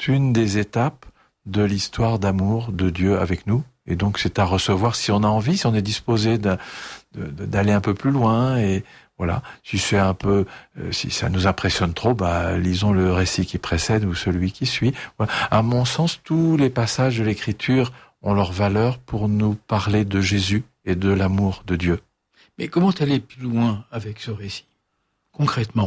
une des étapes de l'histoire d'amour de Dieu avec nous. Et donc c'est à recevoir si on a envie, si on est disposé d'aller un peu plus loin. Et voilà, si c'est un peu, si ça nous impressionne trop, lisons le récit qui précède ou celui qui suit. Voilà. À mon sens, tous les passages de l'Écriture ont leur valeur pour nous parler de Jésus et de l'amour de Dieu. Mais comment aller plus loin avec ce récit, concrètement ?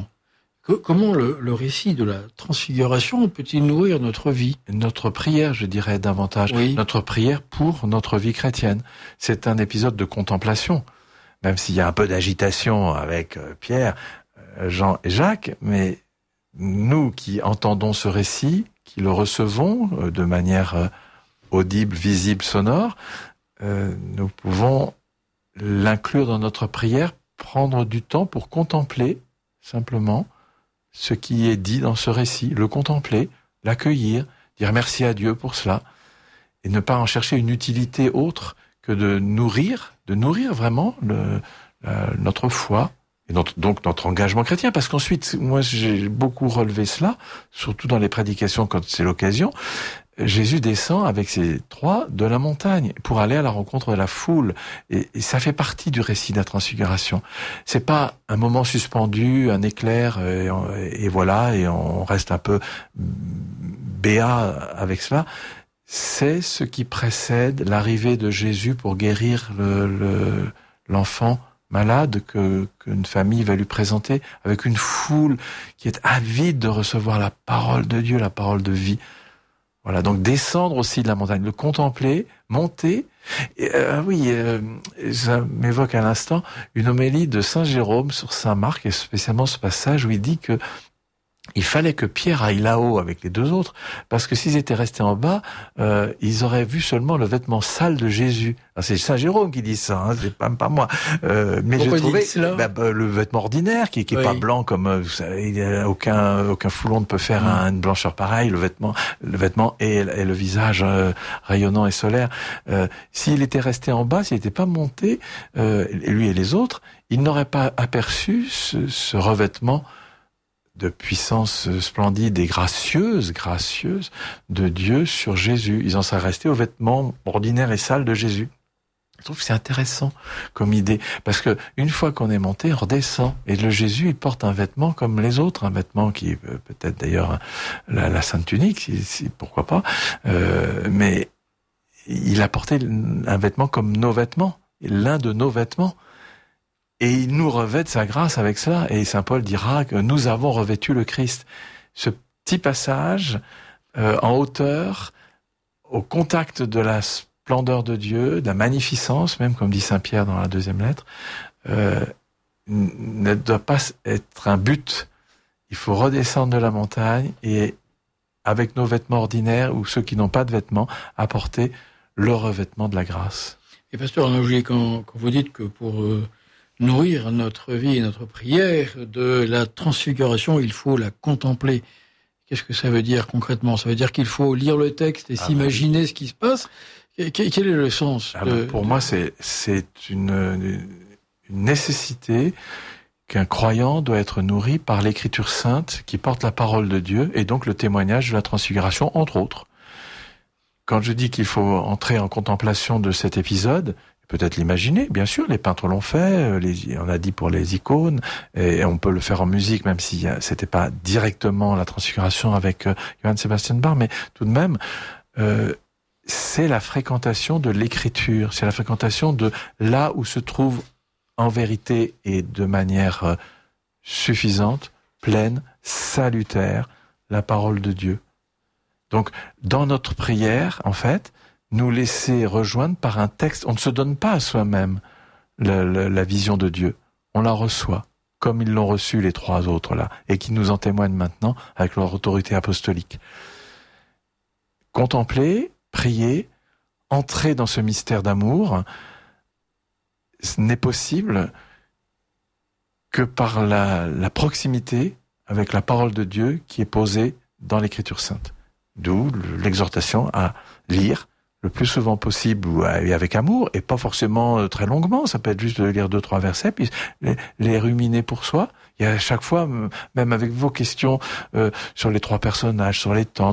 Comment le récit de la transfiguration peut-il nourrir notre vie ? Notre prière, je dirais davantage, oui. Notre prière pour notre vie chrétienne. C'est un épisode de contemplation, même s'il y a un peu d'agitation avec Pierre, Jean et Jacques, mais nous qui entendons ce récit, qui le recevons de manière audible, visible, sonore, nous pouvons l'inclure dans notre prière, prendre du temps pour contempler simplement ce qui est dit dans ce récit, le contempler, l'accueillir, dire merci à Dieu pour cela, et ne pas en chercher une utilité autre que de nourrir vraiment notre foi, et donc notre engagement chrétien. Parce qu'ensuite, moi j'ai beaucoup relevé cela, surtout dans les prédications quand c'est l'occasion. Jésus descend avec ses trois de la montagne pour aller à la rencontre de la foule. Et ça fait partie du récit de la transfiguration. C'est pas un moment suspendu, un éclair, et voilà, et on reste un peu béat avec cela. C'est ce qui précède l'arrivée de Jésus pour guérir l'enfant malade qu'une famille va lui présenter, avec une foule qui est avide de recevoir la parole de Dieu, la parole de vie. Voilà, donc descendre aussi de la montagne, le contempler, monter. Ça m'évoque à l'instant une homélie de Saint Jérôme sur Saint Marc, et spécialement ce passage où il dit que il fallait que Pierre aille là-haut avec les deux autres, parce que s'ils étaient restés en bas, ils auraient vu seulement le vêtement sale de Jésus. Alors c'est Saint Jérôme qui dit ça, hein, c'est pas moi. Mais j'ai trouvé le vêtement ordinaire qui est pas blanc comme il y a aucun foulon ne peut faire une blancheur pareille. Le vêtement et le visage rayonnant et solaire. S'il était resté en bas, s'il n'était pas monté, lui et les autres, ils n'auraient pas aperçu ce revêtement de puissance splendide et gracieuse de Dieu sur Jésus. Ils en seraient restés aux vêtements ordinaires et sales de Jésus. Je trouve que c'est intéressant comme idée, parce que une fois qu'on est monté, on redescend. Et le Jésus, il porte un vêtement comme les autres, un vêtement qui est peut-être d'ailleurs la sainte tunique, si pourquoi pas, mais il a porté un vêtement comme nos vêtements, l'un de nos vêtements. Et il nous revêt de sa grâce avec cela. Et saint Paul dira que nous avons revêtu le Christ. Ce petit passage en hauteur, au contact de la splendeur de Dieu, de la magnificence, même comme dit saint Pierre dans la deuxième lettre, ne doit pas être un but. Il faut redescendre de la montagne et, avec nos vêtements ordinaires ou ceux qui n'ont pas de vêtements, apporter le revêtement de la grâce. Et pasteur Arnaud, quand vous dites que pour nourrir notre vie et notre prière de la transfiguration, il faut la contempler. Qu'est-ce que ça veut dire concrètement ? Ça veut dire qu'il faut lire le texte et s'imaginer ce qui se passe ? Quel est le sens Pour moi, c'est une nécessité qu'un croyant doit être nourri par l'Écriture sainte qui porte la parole de Dieu et donc le témoignage de la transfiguration, entre autres. Quand je dis qu'il faut entrer en contemplation de cet épisode, peut-être l'imaginer, bien sûr, les peintres l'ont fait, on a dit pour les icônes, et on peut le faire en musique, même si c'était pas directement la transfiguration avec Johann Sebastian Bach, mais tout de même, c'est la fréquentation de l'écriture, c'est la fréquentation de là où se trouve en vérité et de manière suffisante, pleine, salutaire, la parole de Dieu. Donc, dans notre prière, en fait, nous laisser rejoindre par un texte. On ne se donne pas à soi-même la vision de Dieu. On la reçoit, comme ils l'ont reçu les trois autres là, et qui nous en témoignent maintenant avec leur autorité apostolique. Contempler, prier, entrer dans ce mystère d'amour, ce n'est possible que par la proximité avec la parole de Dieu qui est posée dans l'Écriture sainte. D'où l'exhortation à lire le plus souvent possible et avec amour, et pas forcément très longuement. Ça peut être juste de lire 2-3 versets, puis les ruminer pour soi. Il y a à chaque fois, même avec vos questions sur les trois personnages, sur les temps,